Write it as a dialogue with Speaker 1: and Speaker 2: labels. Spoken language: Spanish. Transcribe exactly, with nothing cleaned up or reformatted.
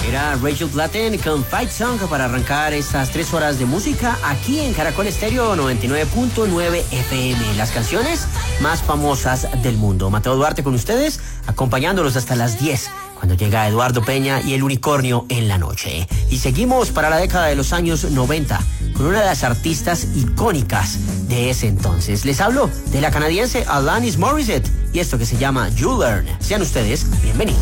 Speaker 1: Era Rachel Platten con Fight Song para arrancar estas tres horas de música aquí en Caracol Estéreo noventa y nueve punto nueve F M. Las canciones más famosas del mundo. Mateo Duarte con ustedes, acompañándolos hasta las diez, cuando llega Eduardo Peña y el Unicornio en la noche. Y seguimos para la década de los años noventa con una de las artistas icónicas de ese entonces. Les hablo de la canadiense Alanis Morissette y esto que se llama You Learn. Sean ustedes bienvenidos.